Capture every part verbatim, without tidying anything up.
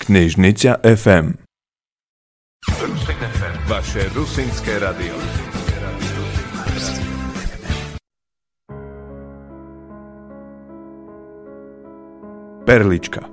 Knižnica ef em. Vaše rusínske radio. Perlička.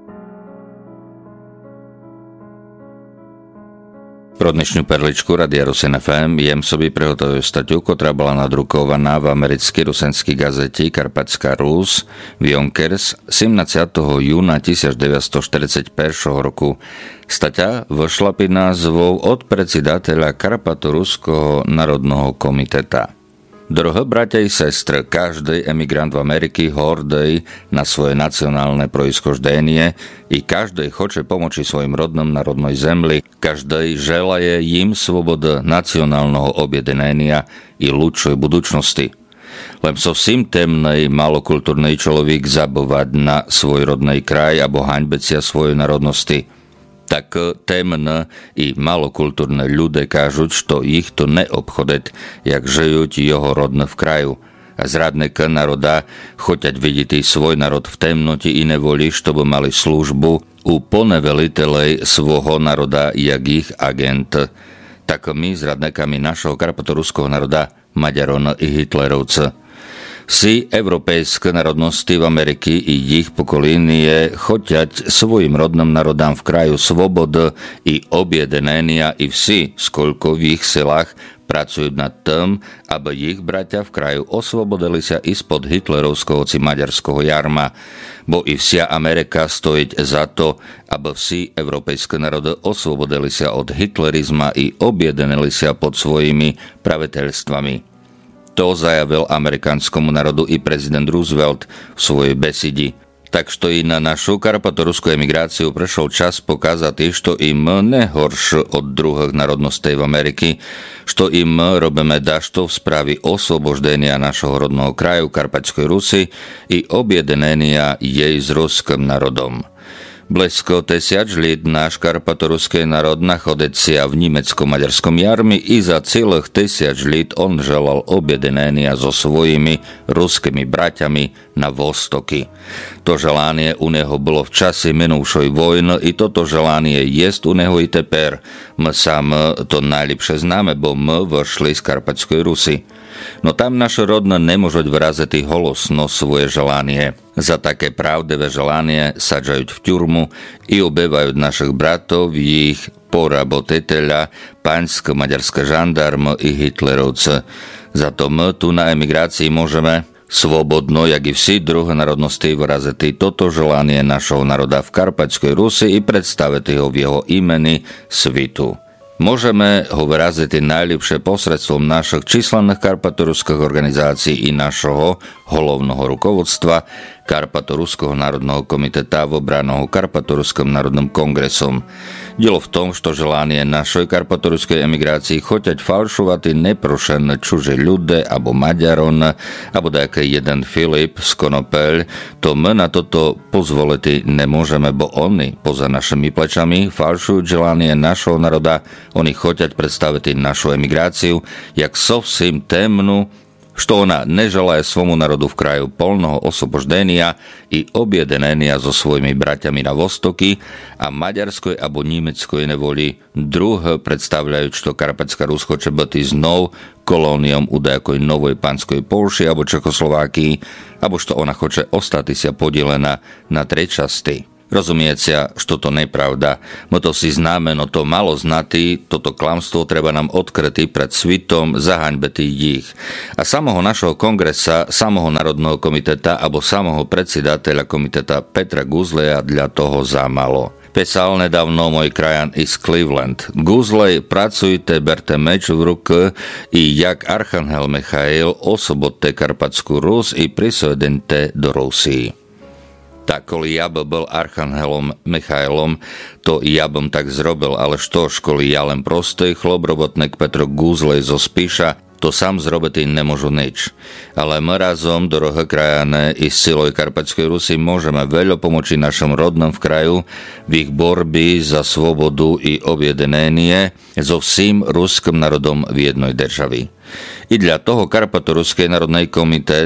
Pro dnešnú perličku Radia Rusin ef em jem sobі приготовив статтю, котра була надрукована в американській русинській газеті «Карпатська Рус» в Йонкерс сімнадцятого júna devätnásťstoštyridsaťjeden roku. Стаття вийшла під назвою «От председателя Карпато-Руського народного комітета». Дорогі браття і сестри, кожний емігрант в Америці гордий на своє національне происхождение і кожний хоче помочі своїм родним народної землі, кожний желає їм свободи національного об'єднання і лучшої будучності. Len совсім темний, малокультурний чоловік забувať на свій родний край або ганьбиться своєї народності. Tak temné i malokultúrne ľudia кажуть, що їх то не обходить, як живуть його родне в краю. А зрадники народа хочуть видіти свій народ в темноті і неволі, щоб мали службу у поневелителей свого народа, як їх агент. Так ми зрадниками нашого карпаторуського народа, Maďarona i Hitlerovca. Всі європейські народності в Америці і їх покоління хочуть своїм родним народам в краю свободи і об'єднання, і всі, скільки в їх силах, працюють над тим, аби їх браття в краю освободилися із-под гітлерівського чи мадярського ярма. Бо і вся Америка стоїть за то, аби всі європейські народи освободилися від гітлеризму і об'єдналися під своїми правительствами. To zajavil amerikánskému národu i prezident Roosevelt v svojej besedi. Tak što i na našu karpatoruskú emigráciu prešiel čas pokazať, što i my nehorš od druhých národností v Ameriky, što i my robíme dašto v spravi osvoboždenia našho rodného kraju Karpatskej Rusy i objednenia jej s ruským národom. Близько тисяч літ наш карпаторуський народ находиться в німецько-мадярському ярмі, і за цілих тисяч літ он желал об'єднання зо своїми руськими братями на востокі. То желание у нього було в часі минувшої війни, і toto желание єсть у нього і тепер. Ми саме то найліпше знаємо, бо ми вийшли з Карпатської Русі. No tam naše rodné nemôžu vyraziť голосно svoje želanie. Za také pravdivé želanie sadžajú v ťurmu i ubývajú našich bratov, ich porabotiteľa, paňská maďarská žandarma i hitlerovce. Zato my tu na emigrácii môžeme svobodno, jak i vsi druhé národnosti, vyraziť toto želanie našho národa v Karpatskej Rusi i predstaviť ho v jeho imeni svitu. Môžeme ho vyraziť najlepšie posredstvom našich číslenných karpatoruských organizácií i našho hlavného rukovodstva Karpatoruského národného komiteta vybraného Karpatoruským národným kongresom. Dielo v tom, što želanie našej karpatoruskej emigrácii choťať falšovať neprošené čuže ľude, abo Maďaron, abo nejaký jeden Filip z Konopeľ, to my na toto pozvoliť nemôžeme, bo oni, poza našimi plečami, falšujú želanie našho národa. Oni choťať predstaviť našu emigráciu, jak sovsím temnú, što ona neželaje svomu národu v kraju polného osvoboždenia i objednenia so svojimi braťami na vostoky a maďarskoj abo nemeckoj nevoli. Druhé predstavľajú, što Karpatská Rus choče byť znov kolóniom u nejakej novej panskoj Polši abo Čechoslovákii, abo što ona choče ostati sa podelená na tri časti. Rozumiecie, što to nepravda. My to si známe, no to malo znatý, toto klamstvo treba nám odkrytý pred svitom, zahaňbetý ich. A samého našeho kongresa, samého národného komiteta, abo samého predsedateľa komiteta Petra Guzleja dla toho zamalo. Písal nedávno môj krajan iz Cleveland. Guzlej, pracujte, berte meč v ruke i jak Archanhel Michail osobodte Karpatskú Rus i prisvedente do Rusii. Tak, koli ja by bol Archanhelom Michailom, to ja bym tak zrobil, ale što, školi ja len prostý chlob robotnek Petro Guzlej zo Spíša, to sám zrobiť nemôžu nič. Ale my razom, dorohé krajane, i s silou Karpatskej Rusy môžeme veľa pomoci našim rodnom v kraju v ich borbi za svobodu i objednenie so vším ruským národom v jednej državi. I dla toho Karpatoruský národný komitet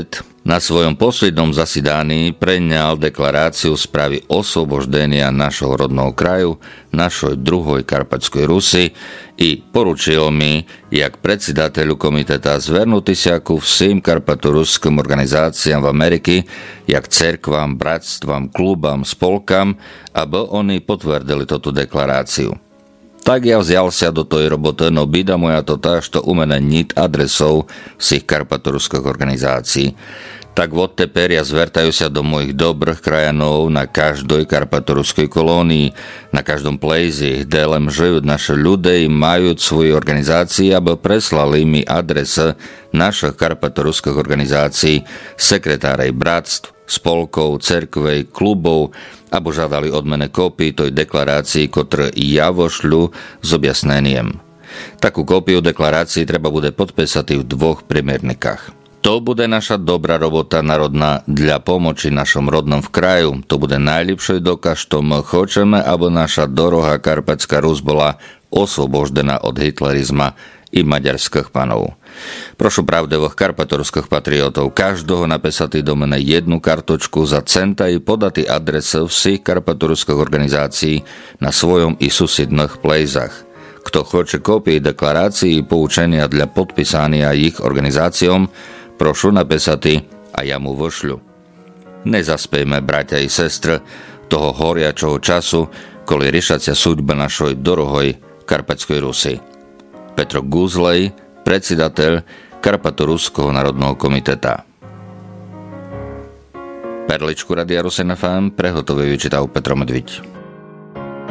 Na svojom poslednom zasedaní preňal deklaráciu správy osloboždenia našho rodného kraju, našoj druhoj Karpatskoj Rusy i poručil mi, jak predsedateľu komiteta zvernuti sa ku všim karpatoruským organizáciám v Ameriky, jak cerkvám, bratstvám, klubám, spolkám, aby oni potvrdili túto deklaráciu. Tak ja vzal sa do tej roboty, no bída moja to tá, što u mene nit adresov všich karpatoruských organizácií. Tak odteper ja zvertajú sa do mojich dobrých krajanov na každej karpatoruskej kolónii, na každom plejzi, kde len žijú naše ľudia i majú svoje organizácie, aby preslali mi adrese našich karpatoruských organizácií, sekretárej bratstv, spolkov, cerkvej, klubov, abo žádali od mene kópii toj deklarácii, ktoré ja vošľu s objasneniem. Takú kópiu deklarácii treba bude podpísať v dvoch primiernikách. To bude naša dobrá robota národná dla pomoci našom rodnom v kraju. To bude najlepší dokaz, što my chceme, aby naša dorohá Karpatská Rus bola osloboždená od hitlerizma i maďarských panov. Prošu pravdevých karpatorských patriotov každého napísať do mene jednu kartočku za centa i podať adrese všich karpatorských organizácií na svojom i susedných plejzach. Kto chce kópie deklarácií i poučenia dla podpísania ich organizáciom, prošu napísať a ja mu vošľu. Nezaspejme, bratia i sestry, toho horiačoho času, koli riešacia súďba našoj dorohoj Karpatskoj Rusy. Petro Guzlej, predsedateľ Karpatoruského národného komiteta. Perličku Radia Rosen ef em prehotovuje vyčítal Petro Medviť.